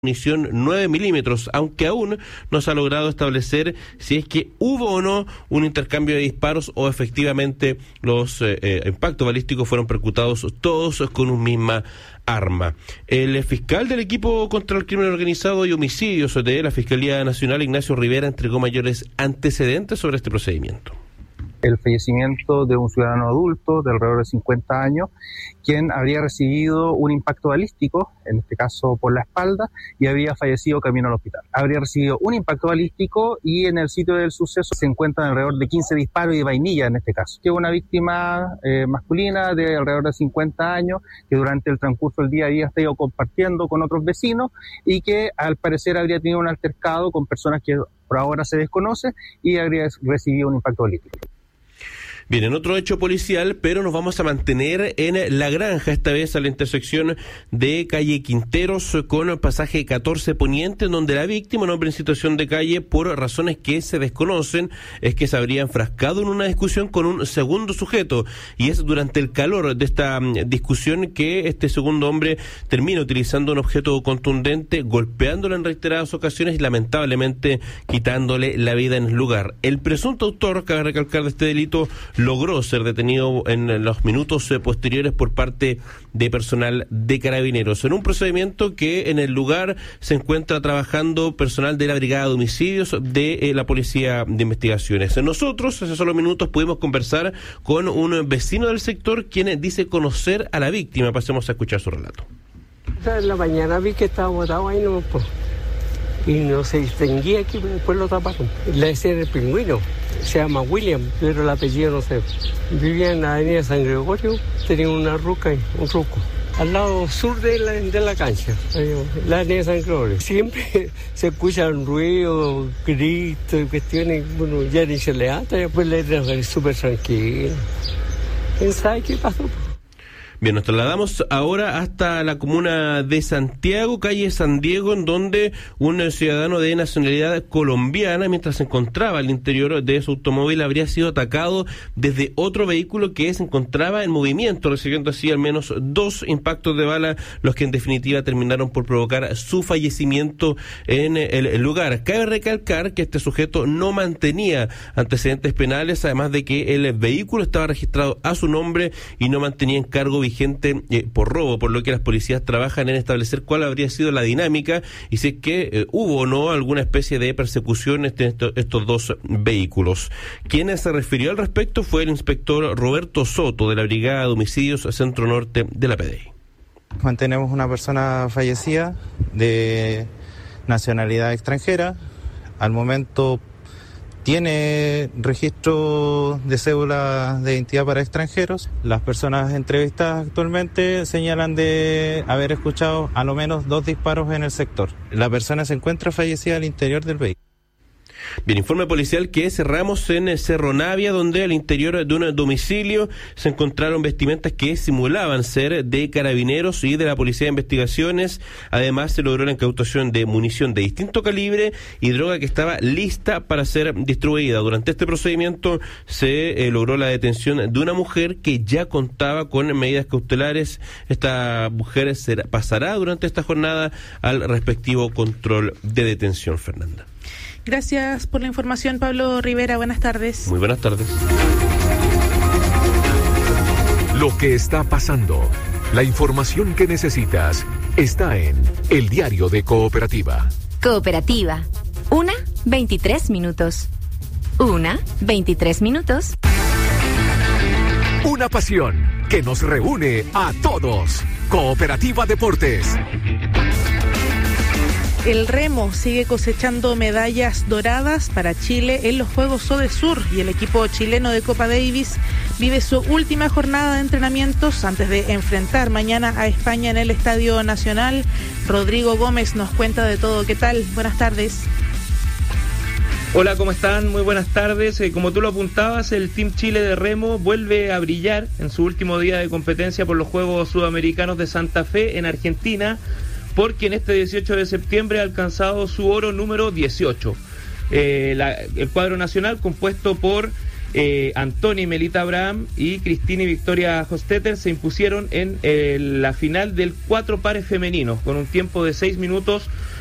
munición 9 milímetros, aunque aún no se ha logrado establecer si es que hubo o no un intercambio de disparos o efectivamente los impactos balísticos fueron percutados todos con una misma arma. El fiscal del equipo contra el crimen organizado y homicidios de la Fiscalía Nacional, Ignacio Rivera, entregó mayores antecedentes sobre este procedimiento. El fallecimiento de un ciudadano adulto de alrededor de 50 años, quien habría recibido un impacto balístico, en este caso por la espalda, y habría fallecido camino al hospital. Habría recibido un impacto balístico y en el sitio del suceso se encuentran alrededor de 15 disparos y de vainilla en este caso. Que una víctima masculina de alrededor de 50 años, que durante el transcurso del día había estado compartiendo con otros vecinos y que al parecer habría tenido un altercado con personas que por ahora se desconoce y habría recibido un impacto balístico. Bien, en otro hecho policial, pero nos vamos a mantener en La Granja, esta vez a la intersección de calle Quinteros con pasaje 14 Poniente, en donde la víctima, un hombre en situación de calle, por razones que se desconocen, es que se habría enfrascado en una discusión con un segundo sujeto, y es durante el calor de esta discusión que este segundo hombre termina utilizando un objeto contundente, golpeándolo en reiteradas ocasiones y lamentablemente quitándole la vida en el lugar. El presunto autor, cabe recalcar, de este delito, logró ser detenido en los minutos posteriores por parte de personal de Carabineros, en un procedimiento que en el lugar se encuentra trabajando personal de la Brigada de Homicidios de la Policía de Investigaciones. Nosotros hace solo minutos pudimos conversar con un vecino del sector quien dice conocer a la víctima. Pasemos a escuchar su relato. En la mañana vi que estaba botado ahí, y no se distinguía aquí, después lo taparon. Le decían el Pingüino, se llama William, pero el apellido no sé. Vivía en la avenida San Gregorio, tenía una ruca y un ruco, al lado sur de la cancha, la avenida San Gregorio. Siempre se escuchan ruidos, gritos, cuestiones, bueno, ya ni se le ata, después le traje súper tranquilo. ¿Quién sabe qué pasó? Bien, nos trasladamos ahora hasta la comuna de Santiago, calle San Diego, en donde un ciudadano de nacionalidad colombiana, mientras se encontraba al interior de su automóvil, habría sido atacado desde otro vehículo que se encontraba en movimiento, recibiendo así al menos 2 impactos de bala, los que en definitiva terminaron por provocar su fallecimiento en el lugar. Cabe recalcar que este sujeto no mantenía antecedentes penales, además de que el vehículo estaba registrado a su nombre y no mantenía en cargo vigente por robo, por lo que las policías trabajan en establecer cuál habría sido la dinámica y si es que hubo o no alguna especie de persecución entre estos dos vehículos. Quien se refirió al respecto fue el inspector Roberto Soto de la Brigada de Homicidios Centro Norte de la PDI. Mantenemos una persona fallecida de nacionalidad extranjera. Al momento tiene registro de cédula de identidad para extranjeros. Las personas entrevistadas actualmente señalan de haber escuchado a lo menos 2 disparos en el sector. La persona se encuentra fallecida al interior del vehículo. Bien, informe policial que cerramos en Cerro Navia, donde al interior de un domicilio se encontraron vestimentas que simulaban ser de Carabineros y de la Policía de Investigaciones. Además, se logró la incautación de munición de distinto calibre y droga que estaba lista para ser distribuida. Durante este procedimiento se logró la detención de una mujer que ya contaba con medidas cautelares. Esta mujer pasará durante esta jornada al respectivo control de detención, Fernanda. Gracias por la información, Pablo Rivera. Buenas tardes. Muy buenas tardes. Lo que está pasando, la información que necesitas, está en El Diario de Cooperativa. Cooperativa. 1:23 minutos. 1:23 minutos. Una pasión que nos reúne a todos. Cooperativa Deportes. El remo sigue cosechando medallas doradas para Chile en los Juegos Odesur y el equipo chileno de Copa Davis vive su última jornada de entrenamientos antes de enfrentar mañana a España en el Estadio Nacional. Rodrigo Gómez nos cuenta de todo. ¿Qué tal? Buenas tardes. Hola, ¿cómo están? Muy buenas tardes. Como tú lo apuntabas, el Team Chile de remo vuelve a brillar en su último día de competencia por los Juegos Sudamericanos de Santa Fe en Argentina, porque en este 18 de septiembre ha alcanzado su oro número 18. El cuadro nacional, compuesto por Antonia y Melita Abraham y Cristina y Victoria Hostetter se impusieron en la final del 4 pares femeninos con un tiempo de 6 minutos